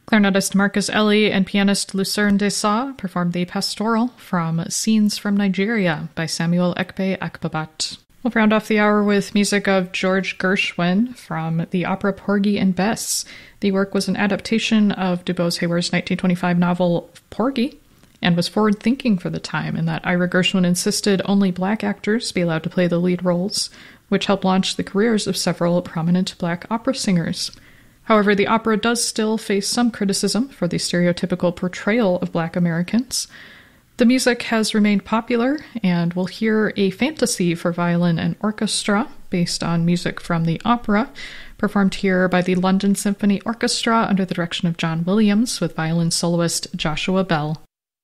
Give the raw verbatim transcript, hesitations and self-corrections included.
Clarinetist Marcus Ellie and pianist Lucerne Dessau performed the Pastoral from Scenes from Nigeria by Samuel Ekpe Akbabat. We'll round off the hour with music of George Gershwin from the opera Porgy and Bess. The work was an adaptation of DuBose Hayward's nineteen twenty-five novel Porgy, and was forward-thinking for the time in that Ira Gershwin insisted only black actors be allowed to play the lead roles, which helped launch the careers of several prominent black opera singers. However, the opera does still face some criticism for the stereotypical portrayal of black Americans. The music has remained popular, and we'll hear a fantasy for violin and orchestra based on music from the opera, performed here by the London Symphony Orchestra under the direction of John Williams with violin soloist Joshua Bell.